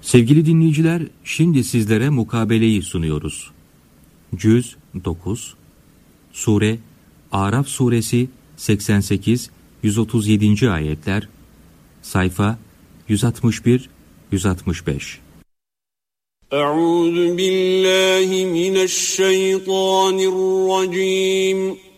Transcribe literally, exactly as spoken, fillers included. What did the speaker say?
Sevgili dinleyiciler, şimdi sizlere mukabeleyi sunuyoruz. Cüz dokuz, Sure Araf suresi seksen sekiz yüz otuz yedinci ayetler, sayfa yüz altmış bir yüz altmış beş. Euzu billahi mineşşeytanirracim.